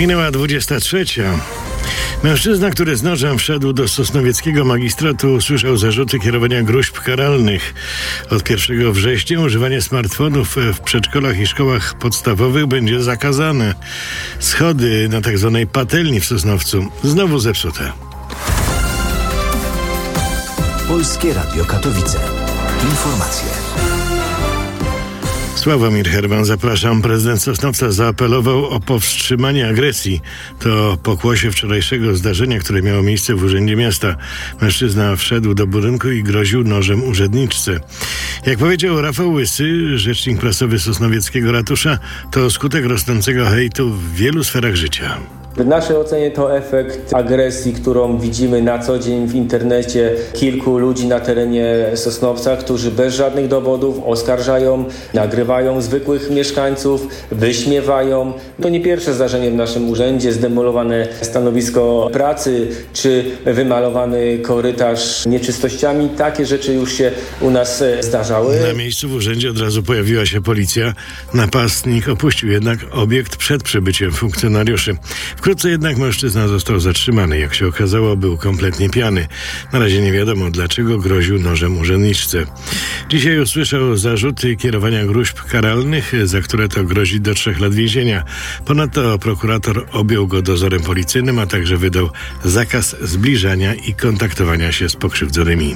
Minęła 23. Mężczyzna, który z nożem wszedł do sosnowieckiego magistratu, usłyszał zarzuty kierowania gróźb karalnych. Od 1 września używanie smartfonów w przedszkolach i szkołach podstawowych będzie zakazane. Schody na tzw. patelni w Sosnowcu znowu zepsute. Polskie Radio Katowice. Informacje. Sławomir Herman, zapraszam. Prezydent Sosnowca zaapelował o powstrzymanie agresji. To pokłosie wczorajszego zdarzenia, które miało miejsce w Urzędzie Miasta. Mężczyzna wszedł do budynku i groził nożem urzędniczce. Jak powiedział Rafał Łysy, rzecznik prasowy Sosnowieckiego Ratusza, to skutek rosnącego hejtu w wielu sferach życia. W naszej ocenie to efekt agresji, którą widzimy na co dzień w internecie kilku ludzi na terenie Sosnowca, którzy bez żadnych dowodów oskarżają, nagrywają zwykłych mieszkańców, wyśmiewają. To nie pierwsze zdarzenie w naszym urzędzie, zdemolowane stanowisko pracy czy wymalowany korytarz nieczystościami. Takie rzeczy już się u nas zdarzały. Na miejscu w urzędzie od razu pojawiła się policja. Napastnik opuścił jednak obiekt przed przybyciem funkcjonariuszy. Wkrótce jednak mężczyzna został zatrzymany. Jak się okazało, był kompletnie pijany. Na razie nie wiadomo, dlaczego groził nożem urzędniczce. Dzisiaj usłyszał zarzuty kierowania gróźb karalnych, za które to grozi do 3 lat więzienia. Ponadto prokurator objął go dozorem policyjnym, a także wydał zakaz zbliżania i kontaktowania się z pokrzywdzonymi.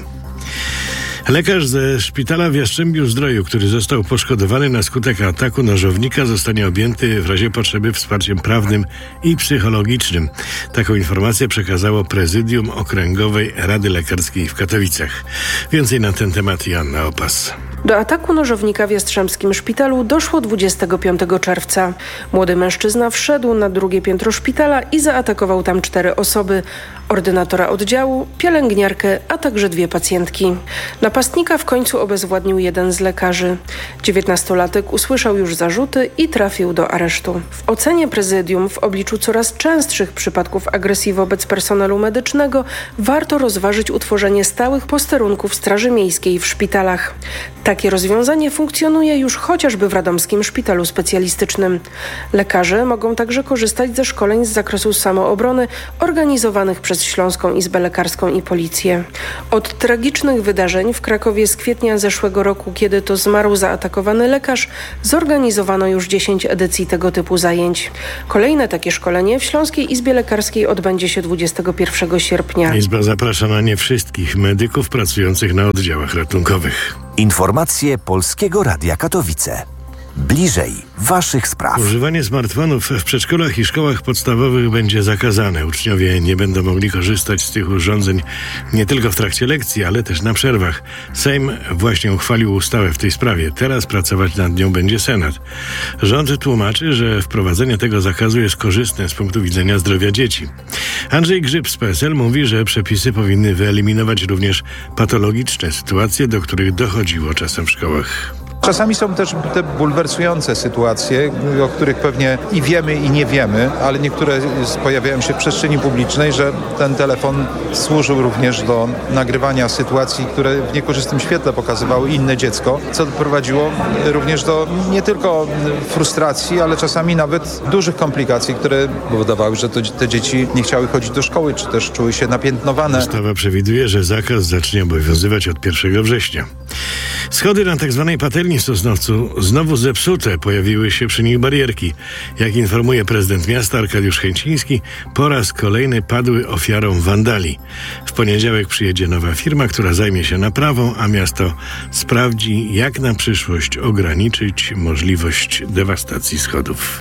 Lekarz ze szpitala w Jastrzębiu-Zdroju, który został poszkodowany na skutek ataku nożownika, zostanie objęty w razie potrzeby wsparciem prawnym i psychologicznym. Taką informację przekazało Prezydium Okręgowej Rady Lekarskiej w Katowicach. Więcej na ten temat Joanna Opas. Do ataku nożownika w Jastrzębskim Szpitalu doszło 25 czerwca. Młody mężczyzna wszedł na drugie piętro szpitala i zaatakował tam 4 osoby. Ordynatora oddziału, pielęgniarkę, a także 2 pacjentki. Napastnika w końcu obezwładnił jeden z lekarzy. 19-latek usłyszał już zarzuty i trafił do aresztu. W ocenie prezydium w obliczu coraz częstszych przypadków agresji wobec personelu medycznego warto rozważyć utworzenie stałych posterunków Straży Miejskiej w szpitalach. Takie rozwiązanie funkcjonuje już chociażby w Radomskim Szpitalu Specjalistycznym. Lekarze mogą także korzystać ze szkoleń z zakresu samoobrony organizowanych przez Śląską Izbę Lekarską i Policję. Od tragicznych wydarzeń w Krakowie z kwietnia zeszłego roku, kiedy to zmarł zaatakowany lekarz, zorganizowano już 10 edycji tego typu zajęć. Kolejne takie szkolenie w Śląskiej Izbie Lekarskiej odbędzie się 21 sierpnia. Izba zaprasza na nie wszystkich medyków pracujących na oddziałach ratunkowych. Informacje Polskiego Radia Katowice. Bliżej waszych spraw. Używanie smartfonów w przedszkolach i szkołach podstawowych będzie zakazane. Uczniowie nie będą mogli korzystać z tych urządzeń nie tylko w trakcie lekcji, ale też na przerwach. Sejm właśnie uchwalił ustawę w tej sprawie. Teraz pracować nad nią będzie Senat. Rząd tłumaczy, że wprowadzenie tego zakazu jest korzystne z punktu widzenia zdrowia dzieci. Andrzej Grzyb z PSL mówi, że przepisy powinny wyeliminować również patologiczne sytuacje, do których dochodziło czasem w szkołach. Czasami są też te bulwersujące sytuacje, o których pewnie i wiemy, i nie wiemy, ale niektóre pojawiają się w przestrzeni publicznej, że ten telefon służył również do nagrywania sytuacji, które w niekorzystnym świetle pokazywały inne dziecko, co doprowadziło również do nie tylko frustracji, ale czasami nawet dużych komplikacji, które powodowały, że te dzieci nie chciały chodzić do szkoły, czy też czuły się napiętnowane. Ustawa przewiduje, że zakaz zacznie obowiązywać od 1 września. Schody na tzw. patelni w Sosnowcu znowu zepsute, pojawiły się przy nich barierki. Jak informuje prezydent miasta Arkadiusz Chęciński, po raz kolejny padły ofiarą wandali. W poniedziałek przyjedzie nowa firma, która zajmie się naprawą, a miasto sprawdzi, jak na przyszłość ograniczyć możliwość dewastacji schodów.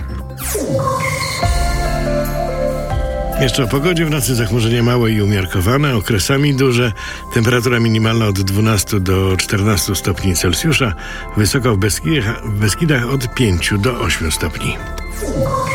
Jeszcze o pogodzie. W nocy zachmurzenie małe i umiarkowane, okresami duże. Temperatura minimalna od 12 do 14 stopni Celsjusza. Wysoko w Beskidach od 5 do 8 stopni.